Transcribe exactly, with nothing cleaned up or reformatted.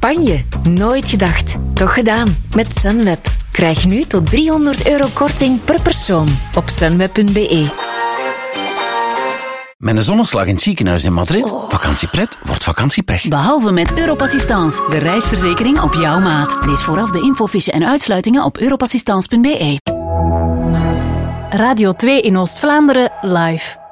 Spanje. Nooit gedacht. Toch gedaan. Met Sunweb. Krijg nu tot driehonderd euro korting per persoon op sunweb punt be. Met een zonneslag in het ziekenhuis in Madrid. Oh. Vakantiepret wordt vakantiepech. Behalve met Europassistance, de reisverzekering op jouw maat. Lees vooraf de infofiche en uitsluitingen op europassistance punt be. Radio twee in Oost-Vlaanderen live.